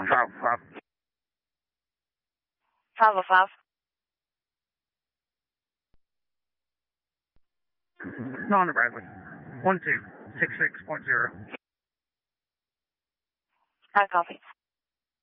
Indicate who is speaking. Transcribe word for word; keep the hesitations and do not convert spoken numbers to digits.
Speaker 1: Five, five.
Speaker 2: Five oh five.
Speaker 1: Non Bradley. One two six six point zero.
Speaker 2: I copy.